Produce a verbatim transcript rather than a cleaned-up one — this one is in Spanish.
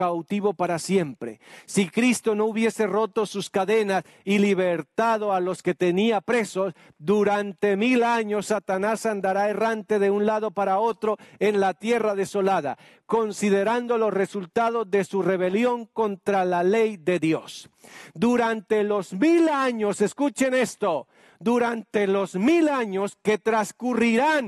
cautivo para siempre. Si Cristo no hubiese roto sus cadenas y libertado a los que tenía presos, durante mil años Satanás andará errante de un lado para otro en la tierra desolada, considerando los resultados de su rebelión contra la ley de Dios. Durante los mil años, escuchen esto, durante los mil años que transcurrirán